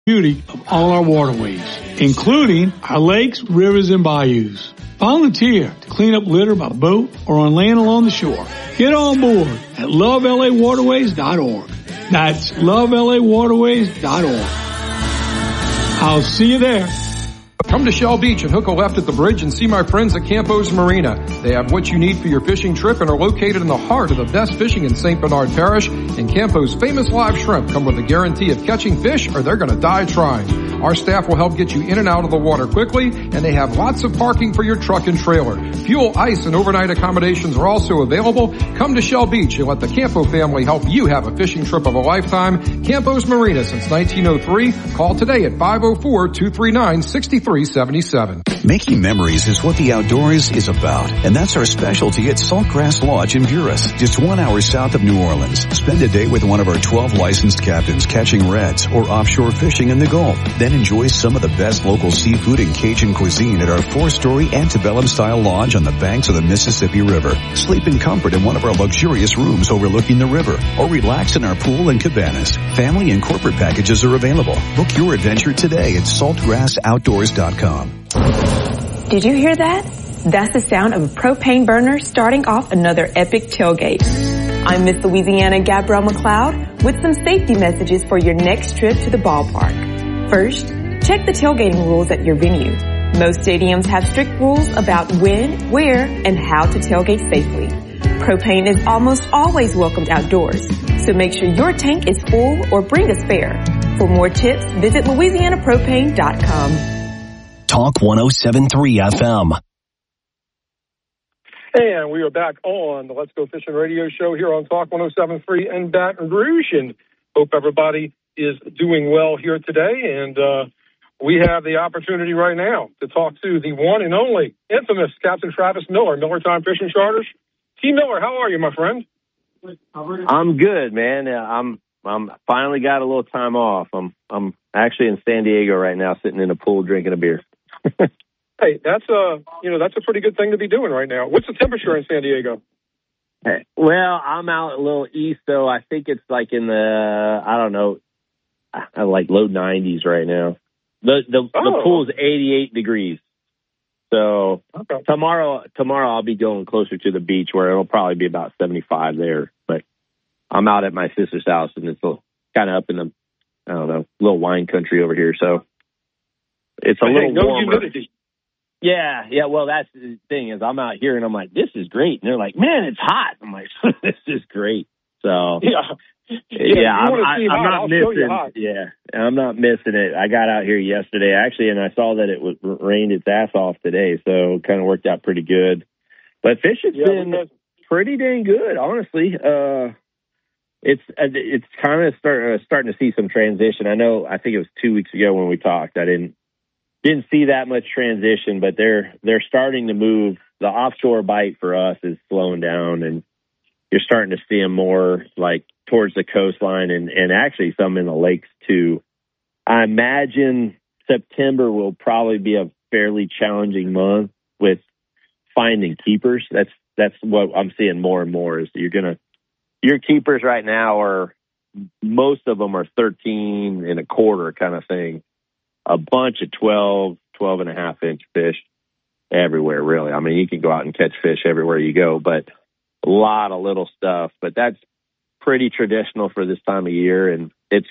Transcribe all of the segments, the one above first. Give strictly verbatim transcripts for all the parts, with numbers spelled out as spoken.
beauty of all our waterways, including our lakes, rivers, and bayous. Volunteer to clean up litter by boat or on land along the shore. Get on board at love L A waterways dot org. That's love L A waterways dot org. I'll see you there. Come to Shell Beach and hook a left at the bridge and see my friends at Campos Marina. They have what you need for your fishing trip and are located in the heart of the best fishing in Saint Bernard Parish. And Campos' famous live shrimp come with a guarantee of catching fish or they're going to die trying. Our staff will help get you in and out of the water quickly, and they have lots of parking for your truck and trailer. Fuel, ice, and overnight accommodations are also available. Come to Shell Beach and let the Campo family help you have a fishing trip of a lifetime. Campos Marina since nineteen oh three. Call today at five oh four, two three nine, six three seven seven. Making memories is what the outdoors is about, and that's our specialty at Saltgrass Lodge in Buras, just one hour south of New Orleans. Spend a day with one of our twelve licensed captains catching reds or offshore fishing in the Gulf. Then enjoy some of the best local seafood and Cajun cuisine at our four-story antebellum-style lodge on the banks of the Mississippi River. Sleep in comfort in one of our luxurious rooms overlooking the river, or relax in our pool and cabanas. Family and corporate packages are available. Book your adventure today at saltgrass outdoors dot com. Did you hear that? That's the sound of a propane burner starting off another epic tailgate. I'm Miss Louisiana Gabrielle McLeod with some safety messages for your next trip to the ballpark. First, check the tailgating rules at your venue. Most stadiums have strict rules about when, where, and how to tailgate safely. Propane is almost always welcomed outdoors, so make sure your tank is full or bring a spare. For more tips, visit louisiana propane dot com. Talk one oh seven point three F M. And we are back on the Let's Go Fishing radio show here on Talk one oh seven point three in Baton Rouge. And hope everybody is doing well here today. And uh, we have the opportunity right now to talk to the one and only infamous Captain Travis Miller, Miller Time Fishing Charters. T. Miller, how are you, my friend? I'm good, man. I'm I'm finally got a little time off. I'm I'm actually in San Diego right now, sitting in a pool drinking a beer. Hey, that's a you know that's a pretty good thing to be doing right now. What's the temperature in San Diego? Hey, well, I'm out a little east, so I think it's like in the I don't know, like low nineties right now. The the, oh. the pool's eighty-eight degrees. So okay. tomorrow tomorrow I'll be going closer to the beach where it'll probably be about seventy-five there. But I'm out at my sister's house, and it's kind of up in the I don't know little wine country over here, so. It's a little no warmer. Humidity. Yeah, yeah. Well, that's the thing is, I'm out here and I'm like, this is great. And they're like, man, it's hot. I'm like, this is great. So yeah, yeah, yeah I'm, I, I'm hot, not I'll missing. Yeah, I'm not missing it. I got out here yesterday actually, and I saw that it was rained its ass off today, so it kind of worked out pretty good. But fishing's yeah, been pretty dang good, honestly. Uh, it's it's kind of start, uh, starting to see some transition. I know. I think it was two weeks ago when we talked. I didn't. Didn't see that much transition, but they're they're starting to move. The offshore bite for us is slowing down, and you're starting to see them more like towards the coastline and, and actually some in the lakes too. I imagine September will probably be a fairly challenging month with finding keepers. That's that's what I'm seeing more and more is you're gonna your keepers right now are most of them are thirteen and a quarter kind of thing. A bunch of twelve, twelve and a half inch fish everywhere, really. I mean, you can go out and catch fish everywhere you go, but a lot of little stuff. But that's pretty traditional for this time of year. And it's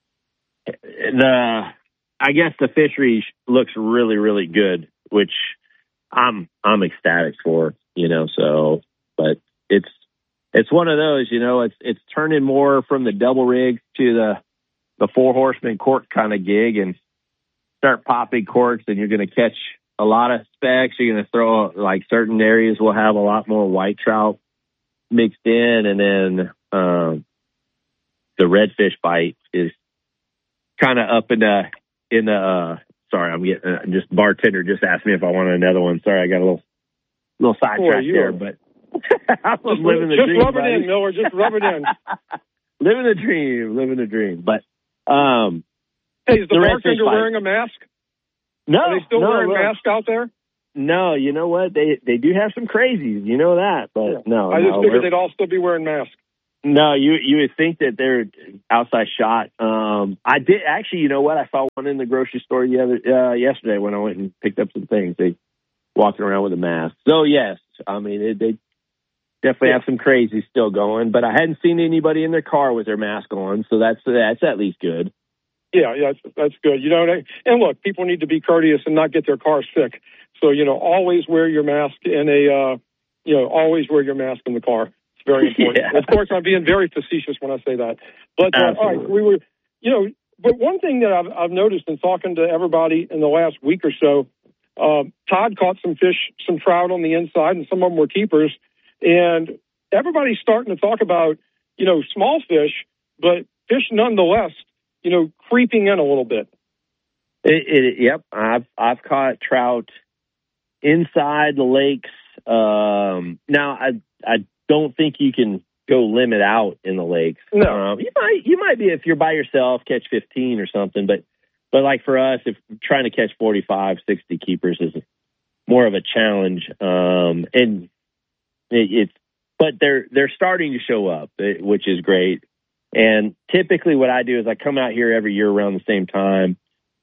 the, I guess the fishery looks really, really good, which I'm, I'm ecstatic for, you know, so, but it's, it's one of those, you know, it's, it's turning more from the double rig to the, the four horseman cork kind of gig and start popping corks, and you're going to catch a lot of specks. You're going to throw, like, certain areas will have a lot more white trout mixed in, and then um, the redfish bite is kind of up in the, in the uh, sorry, I'm getting, uh, just bartender just asked me if I wanted another one. Sorry, I got a little, little sidetrack there, but I was just, living the just dream. Just rub it in, Miller, just rub it in. Living the dream, living the dream. But, um, hey, is the, the bartender wearing a mask? No. Are they still no, wearing no. masks out there? No, you know what? They they do have some crazies. You know that, but yeah. no. I just no, figured we're... they'd all still be wearing masks. No, you you would think that they're outside shot. Um, I did actually. You know what? I saw one in the grocery store the other uh, yesterday when I went and picked up some things. They walking around with a mask. So yes, I mean it, they definitely yeah. have some crazy still going. But I hadn't seen anybody in their car with their mask on, so that's that's at least good. Yeah, yeah, that's, that's good. You know, and look, people need to be courteous and not get their car sick. So you know, always wear your mask in a. Uh, you know, always wear your mask in the car. Very important. Yeah. Of course, I'm being very facetious when I say that. But uh, all right, we were, you know, but one thing that I've, I've noticed in talking to everybody in the last week or so, uh, Todd caught some fish, some trout on the inside, and some of them were keepers. And everybody's starting to talk about, you know, small fish, but fish nonetheless, you know, creeping in a little bit. It, it, yep, I've I've caught trout inside the lakes. Um, now I I. don't think you can go limit out in the lakes. No, um, you might you might be if you're by yourself catch fifteen or something, but but like for us, if trying to catch forty-five, sixty keepers is more of a challenge. Um, and it, it's but they're they're starting to show up, which is great. And typically, what I do is I come out here every year around the same time,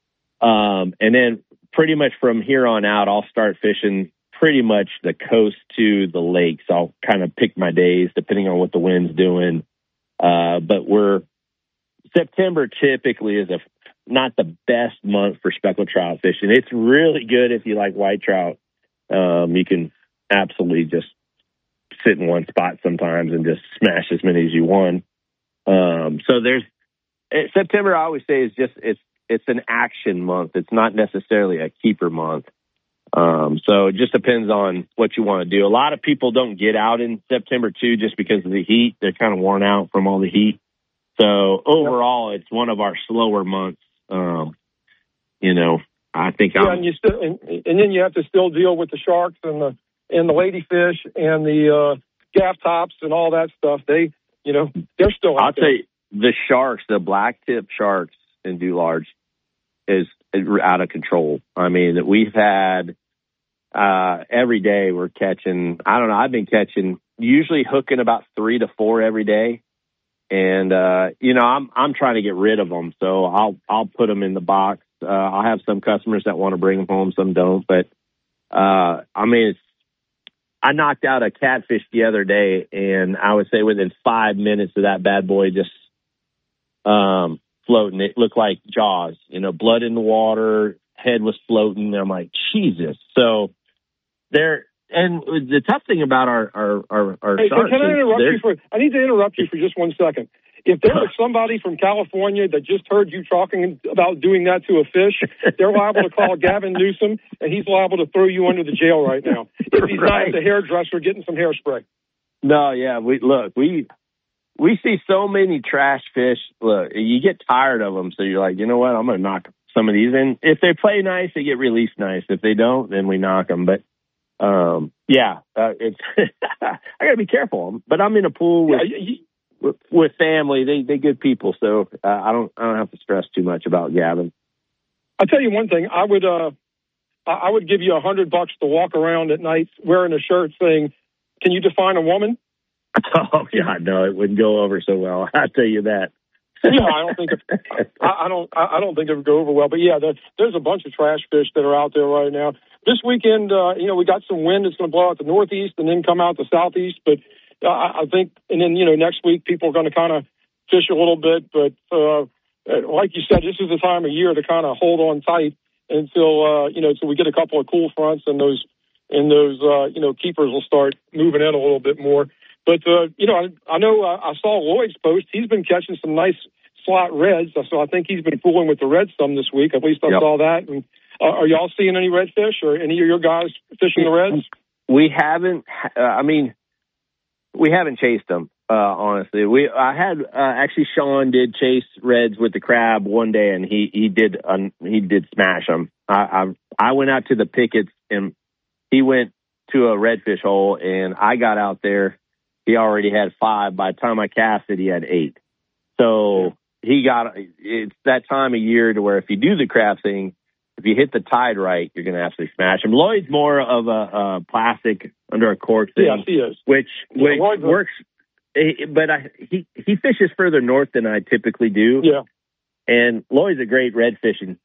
um, and then pretty much from here on out, I'll start fishing pretty much the coast to the lakes. I'll kind of pick my days depending on what the wind's doing. Uh, but we're September typically is a not the best month for speckled trout fishing. It's really good if you like white trout. Um, you can absolutely just sit in one spot sometimes and just smash as many as you want. Um, so there's September. I always say is just it's it's an action month. It's not necessarily a keeper month. Um, so it just depends on what you want to do. A lot of people don't get out in September too, just because of the heat. They're kind of worn out from all the heat. So overall, it's one of our slower months. Um, you know, I think. Yeah, I'm, and you still, and, and then you have to still deal with the sharks and the and the ladyfish and the uh, gaff tops and all that stuff. They, you know, they're still out I'll there. tell you, the sharks, the black tip sharks in Dularge is out of control. I mean, we've had uh, every day we're catching, I don't know, I've been catching, usually hooking about three to four every day. And, uh, you know, I'm, I'm trying to get rid of them. So I'll, I'll put them in the box. Uh, I'll have some customers that want to bring them home. Some don't, but, uh, I mean, it's, I knocked out a catfish the other day, and I would say within five minutes of that bad boy just, um, floating, it looked like Jaws, you know, blood in the water, head was floating. I'm like, Jesus. So they're, and the tough thing about our, our, our, our hey, sharks can I interrupt is you for, I need to interrupt you for just one second. If there was somebody from California that just heard you talking about doing that to a fish, they're liable to call Gavin Newsom, and he's liable to throw you under the jail right now if he's right. not at the hairdresser getting some hairspray. No, yeah, we look, we we see so many trash fish. Look, you get tired of them, so you're like, you know what? I'm going to knock some of these. And if they play nice, they get released nice. If they don't, then we knock them. But um, yeah, uh, it's I got to be careful. But I'm in a pool with. Yeah, you, With, with family, they they good people, so uh, I don't I don't have to stress too much about Gavin. I'll tell you one thing. I would uh I would give you a hundred bucks to walk around at night wearing a shirt saying, "Can you define a woman?" Oh God, no, it wouldn't go over so well. I'll tell you that. Yeah, I don't think it, I, I don't I don't think it would go over well. But yeah, there's, there's a bunch of trash fish that are out there right now. This weekend, uh, you know, we got some wind. It's going to blow out the northeast and then come out the southeast, but. Uh, I think, and then, you know, next week people are going to kind of fish a little bit. But uh, like you said, this is the time of year to kind of hold on tight until, uh, you know, until we get a couple of cool fronts and those, and those, uh, you know, keepers will start moving in a little bit more. But, uh, you know, I, I know uh, I saw Lloyd's post. He's been catching some nice slot reds. So I think he's been fooling with the reds some this week. At least I yep. saw that. And uh, are y'all seeing any redfish or any of your guys fishing the reds? We haven't. Uh, I mean, We haven't chased them, uh, honestly. We I had uh, actually Sean did chase reds with the crab one day, and he he did um, he did smash them. I, I I went out to the pickets, and he went to a redfish hole, and I got out there. He already had five. By the time I cast it, he had eight. So he got it's that time of year to where if you do the crab thing, if you hit the tide right, you're going to absolutely smash him. Lloyd's more of a, a plastic under a cork thing, yes, he is. which, yeah, which works but I, he he fishes further north than I typically do. Yeah. And Lloyd's a great red fishing